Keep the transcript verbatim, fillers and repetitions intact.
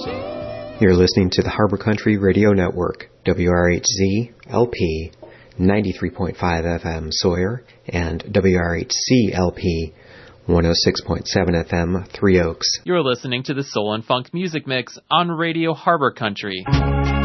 You're listening to the Harbor Country Radio Network, W R H Z L P ninety-three point five F M Sawyer and W R H C L P one oh six point seven F M Three Oaks. You're listening to the Soul and Funk Music Mix on Radio Harbor Country.